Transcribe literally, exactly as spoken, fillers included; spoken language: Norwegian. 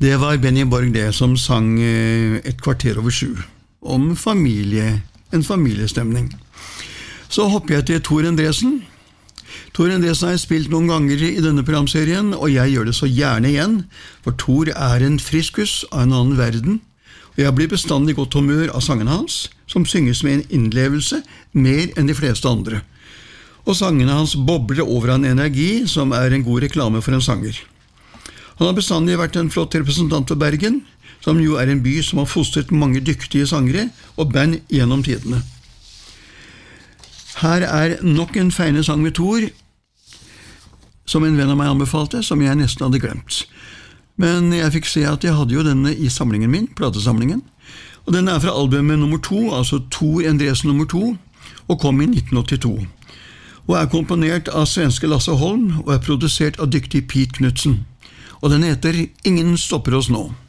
Det var Benny Borg det som sang Et kvarter over sju om familie, en familiestemning. Så hopper jeg til Tor Endresen. Tor Endresen har jeg spilt noen ganger i denne programserien, og jeg gjør det så gjerne igjen, for Tor er en friskus av en annen verden, og jeg blir bestandig godt humør av sangene hans, som synges med en innlevelse mer enn de fleste andre. Og sangene hans bobler over av en energi som er en god reklame for en sanger. Han har bestandig vært en flott representant for Bergen, som jo er en by som har fostret mange dyktige sangere og band gjennom tidene. Her er nok en feine sang med Tor, som en venn av meg anbefalte, som jeg nesten hadde glemt. Men jeg fikk se at jeg hadde jo denne i samlingen min, platesamlingen, og den er fra albumet nummer to, altså Tor Endresen nummer to, og kom i nitten åttito. Og er komponert av svenske Lasse Holm, og er produsert av dyktig Pete Knudsen. Og den heter Ingen stopper oss nå.